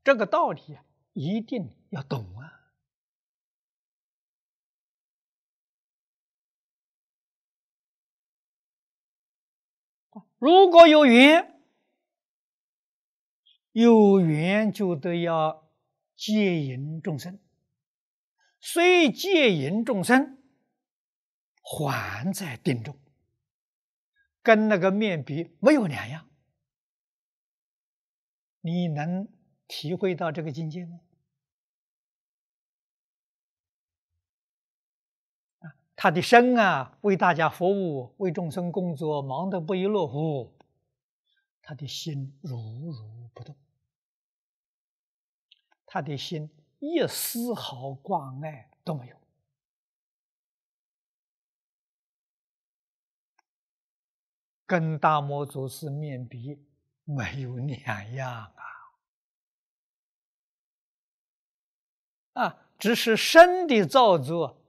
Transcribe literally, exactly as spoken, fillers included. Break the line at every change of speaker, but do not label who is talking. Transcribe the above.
这个道理啊，一定要懂啊。如果有缘，有缘就得要接引众生，虽接引众生，还在定中，跟那个面壁没有两样。你能体会到这个境界吗？啊，他的身啊，为大家服务，为众生工作，忙得不亦乐乎。他的心如如不动，他的心一丝毫挂碍都没有，跟大摩祖师面壁没有两样啊！啊，只是身的造作